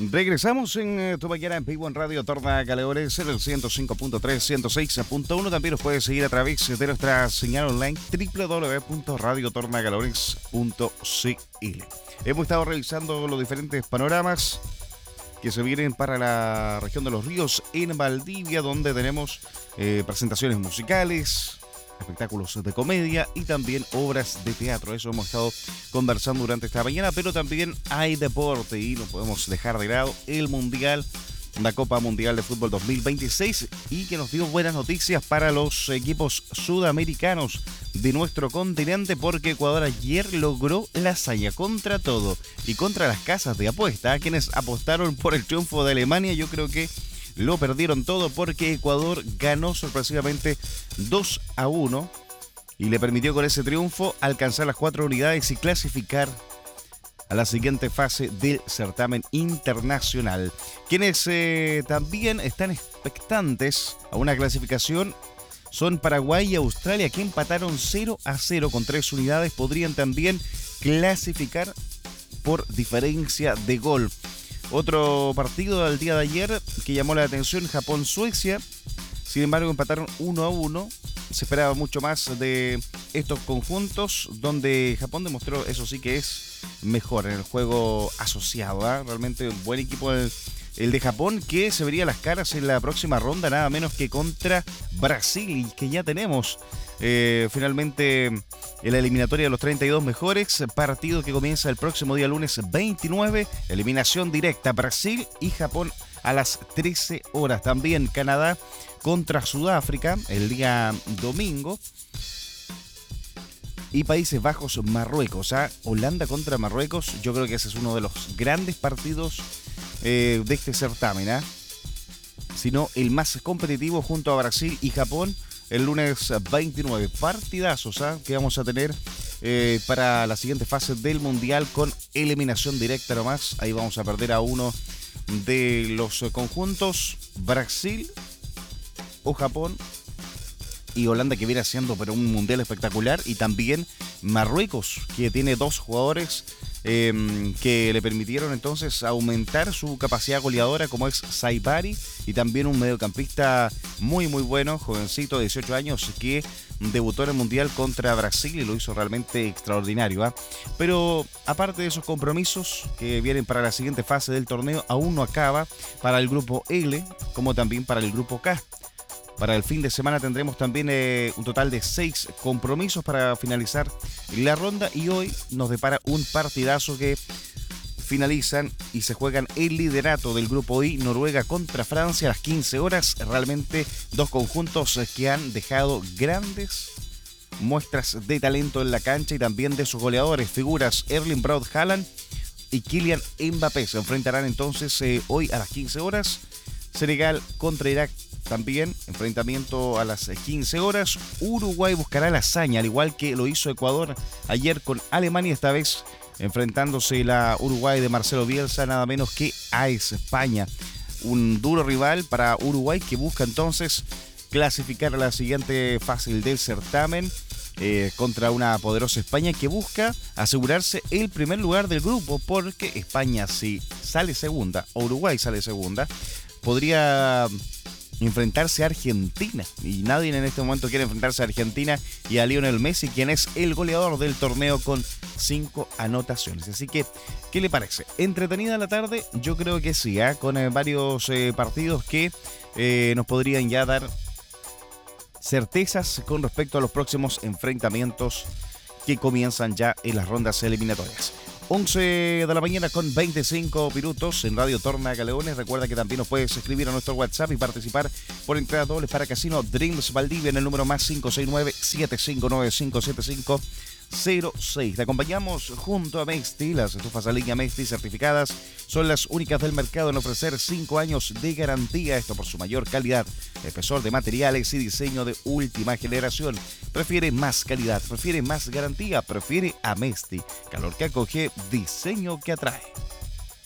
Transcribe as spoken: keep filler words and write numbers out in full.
Regresamos en eh, tu mañana en vivo en Radio Torna Galeones en el ciento cinco punto tres, ciento seis punto uno. También nos puedes seguir a través de nuestra señal online doble u doble u doble u punto radio torna galeones punto c l. Hemos estado revisando los diferentes panoramas que se vienen para la región de los ríos en Valdivia, donde tenemos eh, presentaciones musicales, espectáculos de comedia y también obras de teatro. Eso hemos estado conversando durante esta mañana, pero también hay deporte y no podemos dejar de lado el Mundial, la Copa Mundial de Fútbol dos mil veintiséis, y que nos dio buenas noticias para los equipos sudamericanos de nuestro continente, porque Ecuador ayer logró la hazaña contra todo y contra las casas de apuesta. Quienes apostaron por el triunfo de Alemania, yo creo que lo perdieron todo, porque Ecuador ganó sorpresivamente dos a uno y le permitió con ese triunfo alcanzar las cuatro unidades y clasificar a la siguiente fase del certamen internacional. Quienes eh, también están expectantes a una clasificación son Paraguay y Australia, que empataron cero a cero con tres unidades. Podrían también clasificar por diferencia de gol. Otro partido del día de ayer que llamó la atención, Japón-Suecia. Sin embargo, empataron uno a uno. Se esperaba mucho más de estos conjuntos, donde Japón demostró, eso sí, que es mejor en el juego asociado, ¿eh? Realmente un buen equipo el, el de Japón, que se vería las caras en la próxima ronda, nada menos que contra Brasil, y que ya tenemos eh, finalmente en la eliminatoria de los treinta y dos mejores, partido que comienza el próximo día lunes veintinueve, eliminación directa, Brasil y Japón a las trece horas. También Canadá contra Sudáfrica el día domingo. Y Países Bajos, Marruecos, ¿eh? Holanda contra Marruecos. Yo creo que ese es uno de los grandes partidos eh, de este certamen, ¿eh? Si no el más competitivo, junto a Brasil y Japón, el lunes veintinueve. Partidazos, ¿eh? Que vamos a tener eh, para la siguiente fase del Mundial, con eliminación directa nomás. Ahí vamos a perder a uno de los conjuntos, Brasil o Japón, y Holanda, que viene haciendo pero un mundial espectacular, y también Marruecos, que tiene dos jugadores eh, que le permitieron entonces aumentar su capacidad goleadora, como es Saibari, y también un mediocampista muy muy bueno, jovencito de dieciocho años, que debutó en el mundial contra Brasil y lo hizo realmente extraordinario, ¿eh? Pero aparte de esos compromisos que vienen para la siguiente fase del torneo, aún no acaba para el grupo L, como también para el grupo K. Para el fin de semana tendremos también eh, un total de seis compromisos para finalizar la ronda, y hoy nos depara un partidazo que finalizan y se juegan el liderato del grupo I, Noruega contra Francia a las quince horas. Realmente dos conjuntos que han dejado grandes muestras de talento en la cancha y también de sus goleadores, figuras Erling Braut Haaland y Kylian Mbappé. Se enfrentarán entonces eh, hoy a las quince horas. Senegal contra Irak, también enfrentamiento a las quince horas. Uruguay buscará la hazaña, al igual que lo hizo Ecuador ayer con Alemania, esta vez enfrentándose la Uruguay de Marcelo Bielsa, nada menos que a España. Un duro rival para Uruguay, que busca entonces clasificar a la siguiente fase del certamen, eh, contra una poderosa España que busca asegurarse el primer lugar del grupo, porque España, si sale segunda o Uruguay sale segunda, podría enfrentarse a Argentina, y nadie en este momento quiere enfrentarse a Argentina y a Lionel Messi, quien es el goleador del torneo con cinco anotaciones. Así que, ¿qué le parece? ¿Entretenida la tarde? Yo creo que sí, ¿eh? Con eh, varios eh, partidos que eh, nos podrían ya dar certezas con respecto a los próximos enfrentamientos que comienzan ya en las rondas eliminatorias. once de la mañana con veinticinco minutos en Radio Torna Galeones. Recuerda que también nos puedes escribir a nuestro WhatsApp y participar por entradas dobles para Casino Dreams Valdivia en el número más cinco seis nueve, siete cinco nueve, cinco siete cinco cero seis. Te acompañamos junto a Mesti. Las estufas a línea Mesti certificadas son las únicas del mercado en ofrecer cinco años de garantía. Esto por su mayor calidad, espesor de materiales y diseño de última generación. Prefiere más calidad, prefiere más garantía, prefiere a Mesti. Calor que acoge, diseño que atrae.